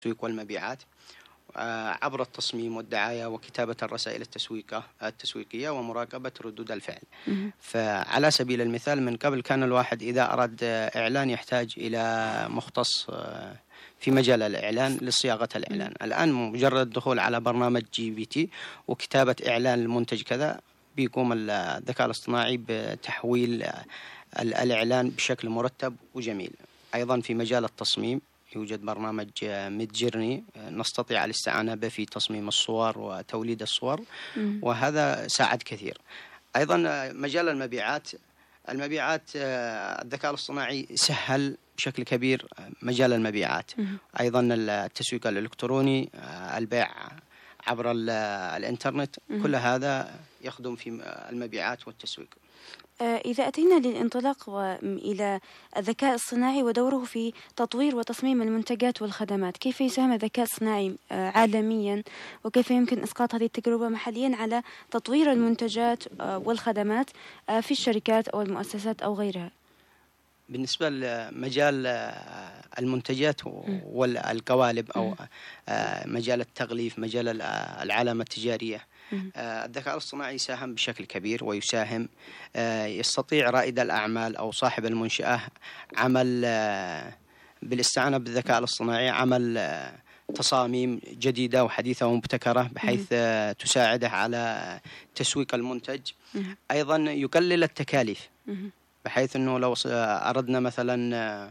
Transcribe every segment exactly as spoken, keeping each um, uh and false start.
التسويق والمبيعات عبر التصميم والدعاية وكتابة الرسائل التسويقية التسويقية ومراقبة ردود الفعل. فعلى سبيل المثال من قبل كان الواحد إذا أراد إعلان يحتاج إلى مختص في مجال الإعلان لصياغة الإعلان. الآن مجرد الدخول على برنامج جي بي تي وكتابة إعلان المنتج كذا بيقوم الذكاء الاصطناعي بتحويل الإعلان بشكل مرتب وجميل. أيضا في مجال التصميم يوجد برنامج ميدجيرني نستطيع الاستعانة به في تصميم الصور وتوليد الصور، وهذا ساعد كثير. أيضا مجال المبيعات المبيعات الذكاء الاصطناعي سهل بشكل كبير مجال المبيعات. أيضا التسويق الإلكتروني، البيع عبر الإنترنت، كل هذا يخدم في المبيعات والتسويق. إذا أتينا للانطلاق إلى الذكاء الصناعي ودوره في تطوير وتصميم المنتجات والخدمات، كيف يساهم الذكاء الصناعي عالميا وكيف يمكن إسقاط هذه التجربة محليا على تطوير المنتجات والخدمات في الشركات أو المؤسسات أو غيرها؟ بالنسبة لمجال المنتجات والقوالب أو مجال التغليف، مجال العلامة التجارية، الذكاء الاصطناعي يساهم بشكل كبير ويساهم. يستطيع رائد الأعمال أو صاحب المنشأة عمل بالاستعانة بالذكاء الاصطناعي عمل تصاميم جديدة وحديثة ومبتكرة بحيث تساعده على تسويق المنتج. أيضا يقلل التكاليف بحيث أنه لو أردنا مثلا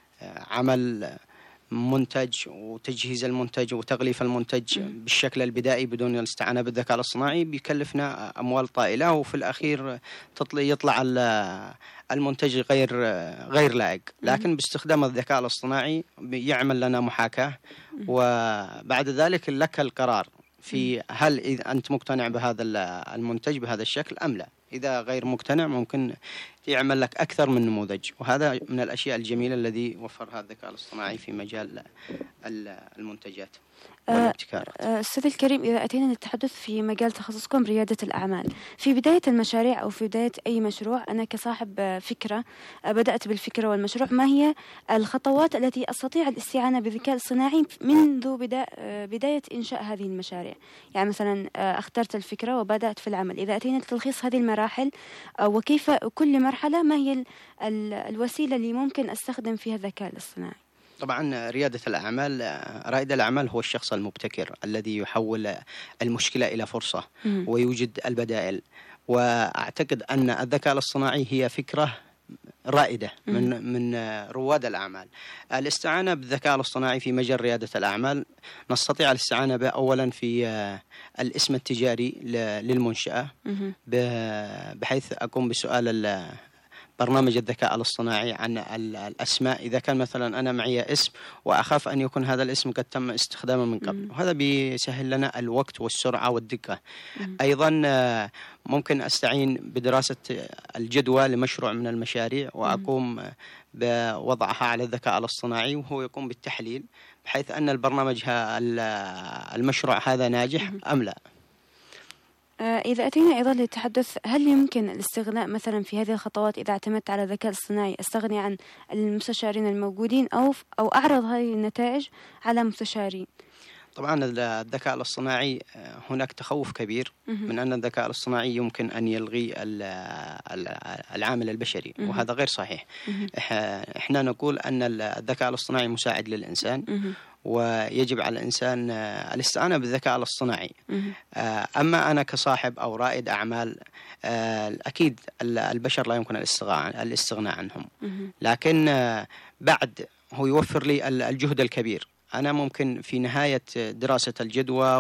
عمل منتج وتجهيز المنتج وتغليف المنتج بالشكل البدائي بدون الاستعانة بالذكاء الاصطناعي بيكلفنا أموال طائلة، وفي الأخير يطلع المنتج غير غير لائق. لكن باستخدام الذكاء الاصطناعي يعمل لنا محاكاة، وبعد ذلك لك القرار في هل إذا أنت مقتنع بهذا المنتج بهذا الشكل أم لا. إذا غير مقتنع ممكن يعمل لك أكثر من نموذج، وهذا من الأشياء الجميلة الذي وفرها الذكاء الاصطناعي في مجال المنتجات والابتكارات. أستاذ الكريم، إذا أتينا للتحدث في مجال تخصصكم ريادة الأعمال، في بداية المشاريع أو في بداية أي مشروع، أنا كصاحب فكرة بدأت بالفكرة والمشروع، ما هي الخطوات التي أستطيع الاستعانة بالذكاء الصناعي منذ بداية إنشاء هذه المشاريع؟ يعني مثلا اخترت الفكرة وبدأت في العمل، إذا أتينا لتلخيص هذه المراحل وكيف كل مرحلة ما هي الوسيلة اللي ممكن أستخدم فيها الذكاء الاصطناعي؟ طبعا ريادة الأعمال، رائد الأعمال هو الشخص المبتكر الذي يحول المشكلة إلى فرصة ويوجد البدائل. وأعتقد أن الذكاء الاصطناعي هي فكرة رائدة من من رواد الأعمال. الاستعانة بالذكاء الاصطناعي في مجال ريادة الأعمال نستطيع الاستعانة به أولا في الاسم التجاري للمنشأة، بحيث أقوم بسؤال برنامج الذكاء الاصطناعي عن الأسماء. إذا كان مثلا أنا معي اسم وأخاف أن يكون هذا الاسم قد تم استخدامه من قبل، وهذا بيسهل لنا الوقت والسرعة والدقة. أيضا ممكن أستعين بدراسة الجدوى لمشروع من المشاريع وأقوم بوضعها على الذكاء الاصطناعي وهو يقوم بالتحليل بحيث أن البرنامج المشروع هذا ناجح أم لا. إذا أتينا أيضا للتحدث، هل يمكن الاستغناء مثلا في هذه الخطوات إذا اعتمدت على الذكاء الاصطناعي أستغني عن المستشارين الموجودين أو أو أعرض هذه النتائج على مستشارين؟ طبعا الذكاء الاصطناعي هناك تخوف كبير من أن الذكاء الاصطناعي يمكن أن يلغي العامل البشري، وهذا غير صحيح. إحنا نقول أن الذكاء الاصطناعي مساعد للإنسان، ويجب على الإنسان الاستعانة بالذكاء الاصطناعي. أما أنا كصاحب أو رائد أعمال، أكيد البشر لا يمكن الاستغناء عنهم، لكن بعد هو يوفر لي الجهد الكبير. أنا ممكن في نهاية دراسة الجدوى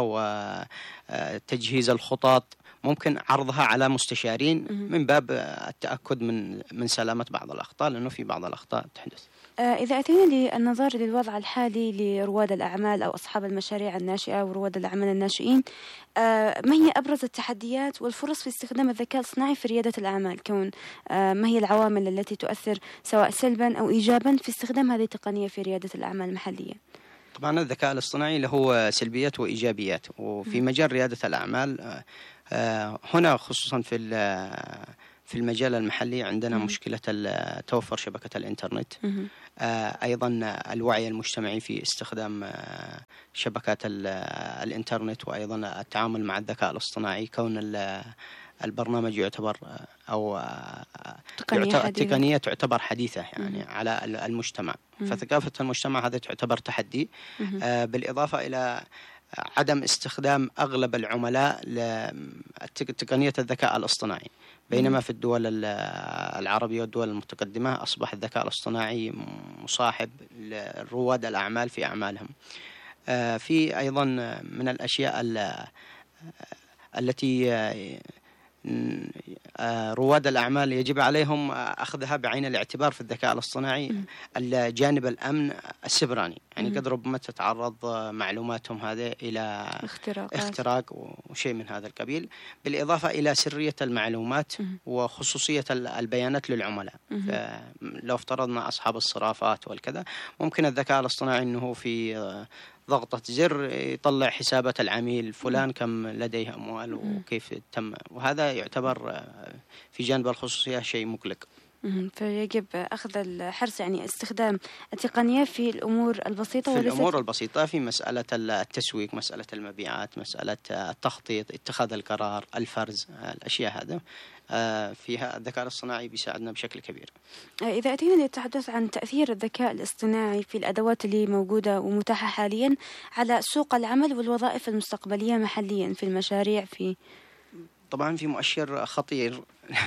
وتجهيز الخطط ممكن عرضها على مستشارين من باب التأكد من من سلامة بعض الأخطاء، لأنه في بعض الأخطاء تحدث. إذا أتينا للنظر للوضع الحالي لرواد الأعمال أو أصحاب المشاريع الناشئة ورواد الأعمال الناشئين، ما هي أبرز التحديات والفرص في استخدام الذكاء الصناعي في ريادة الأعمال؟ كون ما هي العوامل التي تؤثر سواء سلبا أو إيجابا في استخدام هذه التقنية في ريادة الأعمال المحلية؟ طبعا الذكاء الاصطناعي له سلبيات وإيجابيات، وفي مجال ريادة الأعمال هنا خصوصا في في المجال المحلي عندنا مشكلة توفر شبكة الإنترنت. أيضا الوعي المجتمعي في استخدام شبكات الإنترنت، وأيضا التعامل مع الذكاء الاصطناعي، كون البرنامج يعتبر أو تقنية, تقنية تعتبر حديثة يعني م- على المجتمع. م- فثقافة المجتمع هذا تعتبر تحدي، م- بالإضافة إلى عدم استخدام أغلب العملاء لتقنية الذكاء الاصطناعي، بينما في الدول العربية والدول المتقدمة أصبح الذكاء الاصطناعي مصاحب لرواد الأعمال في أعمالهم. في أيضا من الأشياء التي رواد الأعمال يجب عليهم أخذها بعين الاعتبار في الذكاء الاصطناعي، الجانب الأمن السبراني، يعني قد ربما تتعرض معلوماتهم هذه إلى اختراق وشيء من هذا القبيل، بالإضافة إلى سرية المعلومات وخصوصية البيانات للعملاء. لو افترضنا أصحاب الصرافات والكذا، ممكن الذكاء الاصطناعي أنه في ضغطة زر يطلع حسابات العميل فلان كم لديه أموال وكيف تم، وهذا يعتبر في جانب الخصوصية شيء مقلق. فيجب أخذ الحرص، يعني استخدام التقنية في الأمور البسيطة، في الأمور البسيطة، في مسألة التسويق، مسألة المبيعات، مسألة التخطيط، اتخاذ القرار، الفرز، الأشياء هذا فيها الذكاء الاصطناعي بيساعدنا بشكل كبير. إذا أتينا للتحدث عن تأثير الذكاء الاصطناعي في الأدوات اللي موجودة ومتاحة حاليا على سوق العمل والوظائف المستقبلية محليا في المشاريع، في طبعا في مؤشر خطير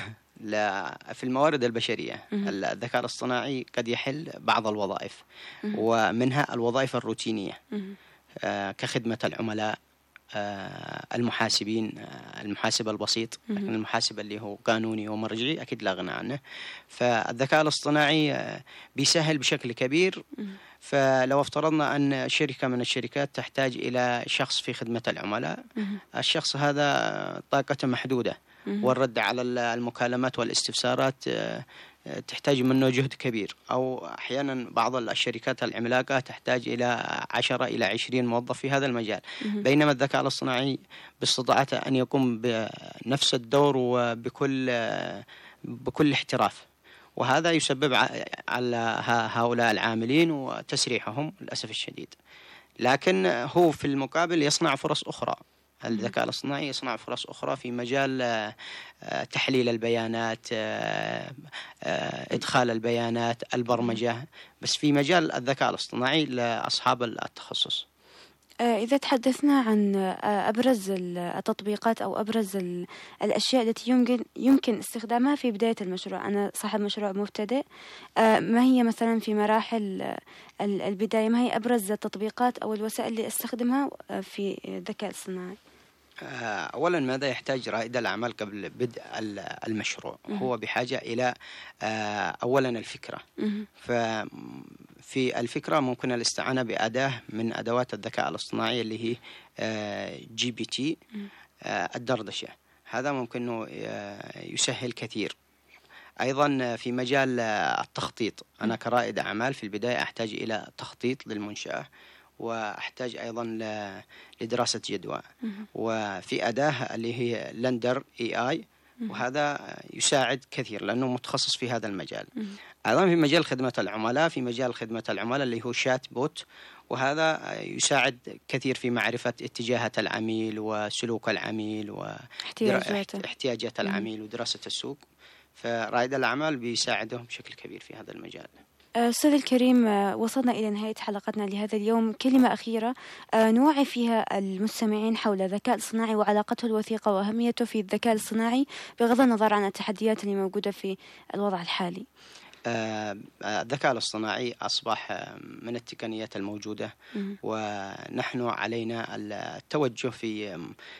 في الموارد البشرية. الذكاء الاصطناعي قد يحل بعض الوظائف، ومنها الوظائف الروتينية كخدمة العملاء، المحاسبين، المحاسب البسيط، لكن المحاسب اللي هو قانوني ومرجعي أكيد لا غنى عنه. فالذكاء الاصطناعي بيسهل بشكل كبير. فلو افترضنا أن شركة من الشركات تحتاج إلى شخص في خدمة العملاء، الشخص هذا طاقته محدودة، والرد على المكالمات والاستفسارات تحتاج منه جهد كبير، أو أحيانا بعض الشركات العملاقة تحتاج إلى عشرة إلى عشرين موظف في هذا المجال، بينما الذكاء الاصطناعي باستطاعته أن يقوم بنفس الدور وبكل بكل احتراف، وهذا يسبب على هؤلاء العاملين وتسريحهم للأسف الشديد. لكن هو في المقابل يصنع فرص أخرى. الذكاء الاصطناعي يصنع فرص أخرى في مجال تحليل البيانات، إدخال البيانات، البرمجة، بس في مجال الذكاء الاصطناعي لأصحاب التخصص. إذا تحدثنا عن أبرز التطبيقات أو أبرز الأشياء التي يمكن يمكن استخدامها في بداية المشروع، أنا صاحب مشروع مبتدئ، ما هي مثلا في مراحل البداية، ما هي أبرز التطبيقات أو الوسائل اللي استخدمها في الذكاء الصناعي؟ أولا، ماذا يحتاج رائد الأعمال قبل بدء المشروع؟ هو بحاجة إلى أولا الفكرة. ففي الفكرة ممكن الاستعانة بأداة من أدوات الذكاء الاصطناعي اللي هي جي بي تي، الدردشة. هذا ممكن أنه يسهل كثير. أيضا في مجال التخطيط، أنا كرائد أعمال في البداية أحتاج إلى تخطيط للمنشأة، وأحتاج أيضا لدراسة جدوى، وفي أداة اللي هي لندر إي آي، وهذا يساعد كثير لأنه متخصص في هذا المجال. أيضا في مجال خدمة العملاء، في مجال خدمة العملاء اللي هو شات بوت، وهذا يساعد كثير في معرفة اتجاهات العميل وسلوك العميل واحتياجات العميل ودراسة السوق. فرائد الأعمال بيساعدهم بشكل كبير في هذا المجال. أستاذ الكريم، وصلنا إلى نهاية حلقتنا لهذا اليوم. كلمة أخيرة نوعي فيها المستمعين حول الذكاء الصناعي وعلاقته الوثيقة وأهميته في الذكاء الصناعي بغض النظر عن التحديات اللي موجودة في الوضع الحالي. الذكاء الاصطناعي أصبح من التقنيات الموجودة، ونحن علينا التوجه في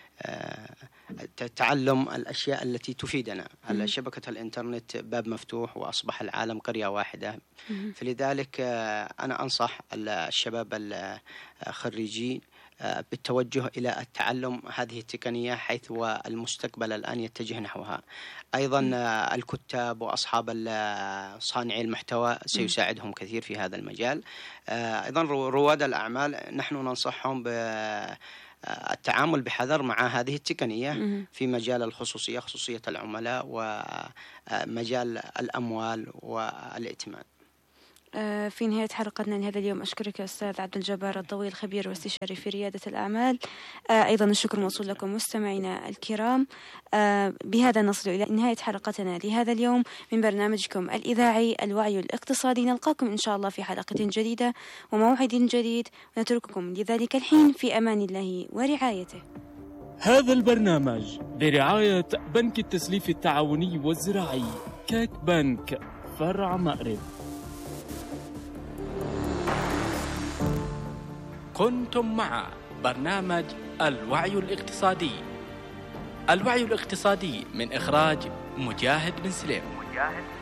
تعلم الأشياء التي تفيدنا. شبكة الإنترنت باب مفتوح، وأصبح العالم قرية واحدة. فلذلك أنا أنصح الشباب الخريجين بالتوجه إلى التعلم هذه التقنية، حيث المستقبل الآن يتجه نحوها. أيضا الكتاب وأصحاب صانعي المحتوى سيساعدهم كثير في هذا المجال. أيضا رواد الأعمال نحن ننصحهم بالتعامل بحذر مع هذه التقنية في مجال الخصوصية، خصوصية العملاء، ومجال الأموال والائتمان. في نهاية حلقتنا لهذا اليوم أشكرك أستاذ عبد الجبار الضوي، خبير واستشاري في ريادة الأعمال. أيضا الشكر موصول لكم مستمعينا الكرام. بهذا نصل إلى نهاية حلقتنا لهذا اليوم من برنامجكم الإذاعي الوعي الاقتصادي. نلقاكم إن شاء الله في حلقة جديدة وموعد جديد، ونترككم لذلك الحين في أمان الله ورعايته. هذا البرنامج برعاية بنك التسليف التعاوني والزراعي كاك بنك فرع مأرب. كنتم مع برنامج الوعي الاقتصادي. الوعي الاقتصادي من إخراج مجاهد بن سليم.